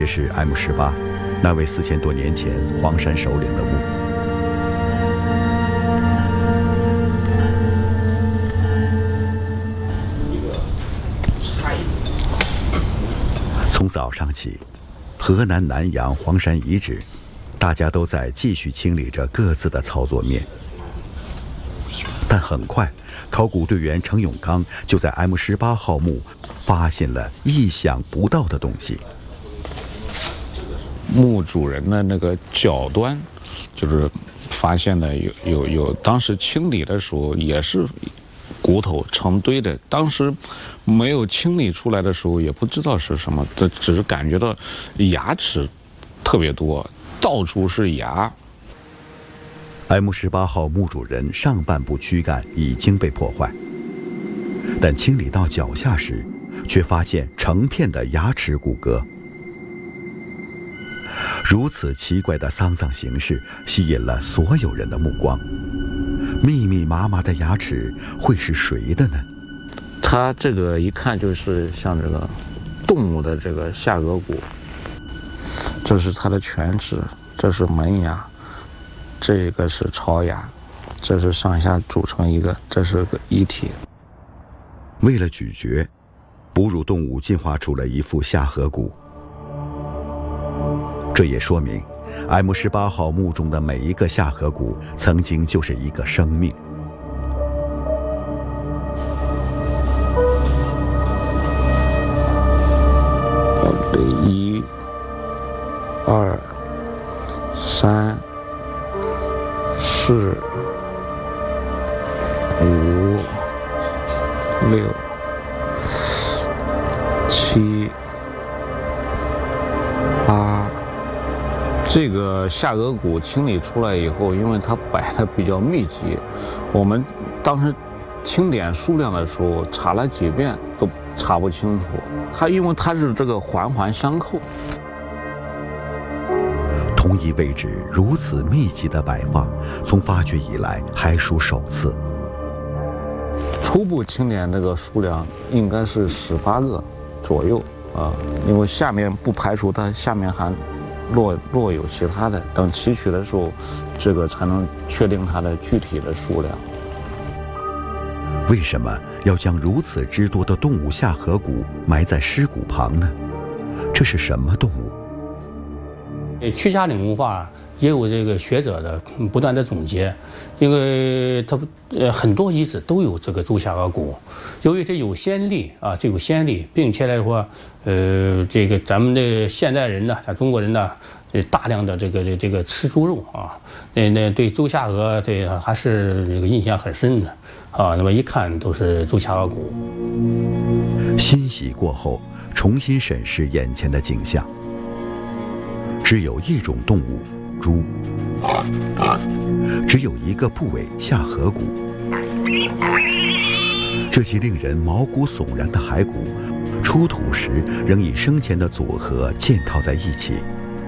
这是 M18， 那位4000多年前黄山首领的墓。从早上起，河南南阳黄山遗址，大家都在继续清理着各自的操作面。但很快，考古队员程永刚就在 M18号墓发现了意想不到的东西。 墓主人的那个脚端，就是发现了有当时清理的时候也是骨头成堆的，当时没有清理出来的时候也不知道是什么，这只是感觉到牙齿特别多，到处是牙。 M18号墓主人上半部躯干已经被破坏，但清理到脚下时，却发现成片的牙齿骨骼。如此奇怪的丧葬形式吸引了所有人的目光。密密麻麻的牙齿会是谁的呢？ 它这个一看就是像这个动物的这个下颌骨，这是它的犬齿，这是门牙，这个是槽牙，这是上下组成一个，这是个一体。 为了咀嚼，哺乳动物进化出了一副下颌骨。这也说明 M18号墓中的每一个下颌骨曾经就是一个生命。 1、2、3、4、5、6、7、8。这个下颌骨清理出来以后，因为它摆的比较密集，我们当时清点数量的时候查了几遍都查不清楚。因为它是这个环环相扣， 同一位置如此密集的摆放，从发掘以来还属首次。 初步清点这个数量应该是18个左右啊，因为下面不排除它下面还若有其他的，等提取的时候，这个才能确定它的具体的数量。 为什么要将如此之多的动物下颌骨埋在尸骨旁呢？这是什么动物？ 屈家岭文化也有这个学者的不断的总结，因为它很多遗址都有这个猪下颌骨，由于这有先例啊，这有先例，并且来说，这个咱们的现代人呢，咱中国人呢，大量的这个吃猪肉啊，那对猪下颌对还是这个印象很深的啊，那么一看都是猪下颌骨。 欣喜过后，重新审视眼前的景象。只有一种动物，猪，只有一个部位下颌骨。这些令人毛骨悚然的骸骨，出土时仍以生前的组合嵌套在一起。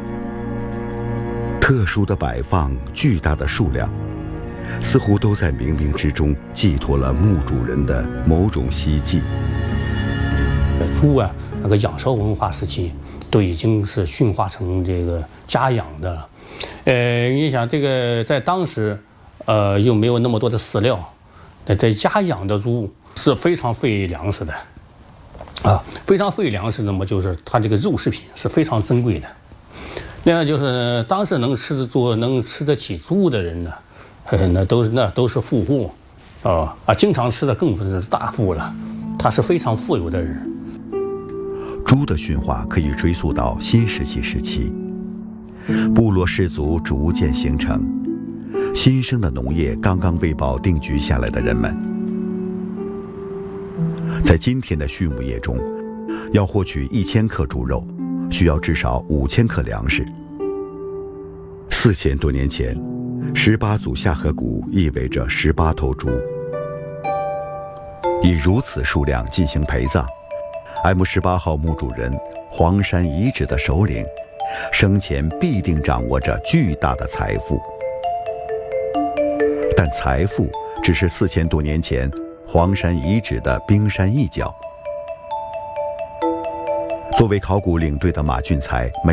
特殊的摆放，巨大的数量，似乎都在冥冥之中寄托了墓主人的某种希冀。 猪啊，那个仰韶文化时期都已经是驯化成这个家养的了。你想这个在当时，又没有那么多的饲料，在家养的猪是非常费粮食的，啊，非常费粮食。那么就是它这个肉食品是非常珍贵的。另外就是当时能吃得起猪的人呢，那都是富户，经常吃的更是大富了，他是非常富有的人。 猪的驯化可以追溯到新石器时期，部落氏族逐渐形成，新生的农业刚刚喂饱定居下来的人们。在今天的畜牧业中，要获取1000克猪肉，需要至少5000克粮食。4000多年前，18组下颌骨意味着18头猪。以如此数量进行陪葬，M18号墓主人黄山遗址的首领，生前必定掌握着巨大的财富。但财富只是4000多年前黄山遗址的冰山一角。 作为考古领队的马俊才